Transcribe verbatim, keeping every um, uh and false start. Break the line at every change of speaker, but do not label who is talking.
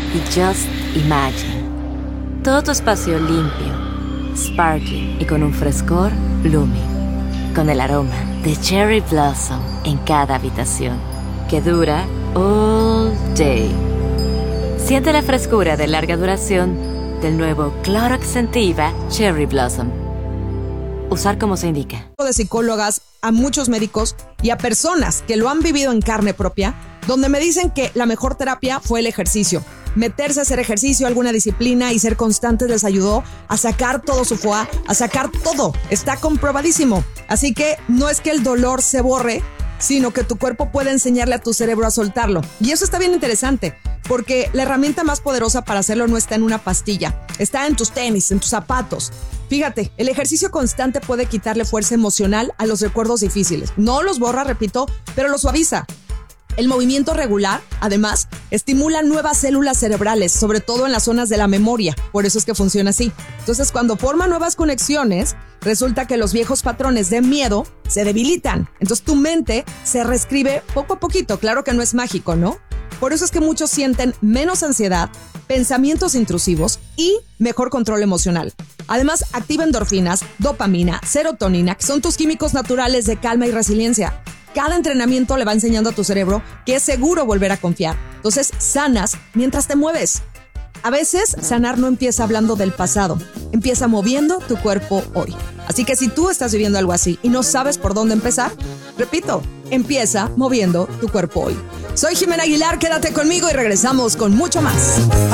y just imagine. Todo tu espacio limpio, sparkling y con un frescor blooming. Con el aroma de Cherry Blossom en cada habitación, que dura all day. Siente la frescura de larga duración del nuevo Clorox Scentiva Cherry Blossom. Usar como se indica.
De psicólogas, a muchos médicos y a personas que lo han vivido en carne propia, donde me dicen que la mejor terapia fue el ejercicio. Meterse a hacer ejercicio, alguna disciplina y ser constantes les ayudó a sacar todo su foie, a sacar todo. Está comprobadísimo. Así que no es que el dolor se borre, sino que tu cuerpo puede enseñarle a tu cerebro a soltarlo. Y eso está bien interesante, porque la herramienta más poderosa para hacerlo no está en una pastilla, está en tus tenis, en tus zapatos. Fíjate, el ejercicio constante puede quitarle fuerza emocional a los recuerdos difíciles. No los borra, repito, pero los suaviza. El movimiento regular, además, estimula nuevas células cerebrales, sobre todo en las zonas de la memoria. Por eso es que funciona así. Entonces, cuando forma nuevas conexiones, resulta que los viejos patrones de miedo se debilitan. Entonces, tu mente se reescribe poco a poquito. Claro que no es mágico, ¿no? Por eso es que muchos sienten menos ansiedad, pensamientos intrusivos y mejor control emocional. Además, activa endorfinas, dopamina, serotonina, que son tus químicos naturales de calma y resiliencia. Cada entrenamiento le va enseñando a tu cerebro que es seguro volver a confiar. Entonces, sanas mientras te mueves. A veces, sanar no empieza hablando del pasado. Empieza moviendo tu cuerpo hoy. Así que si tú estás viviendo algo así y no sabes por dónde empezar, repito, empieza moviendo tu cuerpo hoy. Soy Jimena Aguilar, quédate conmigo y regresamos con mucho más.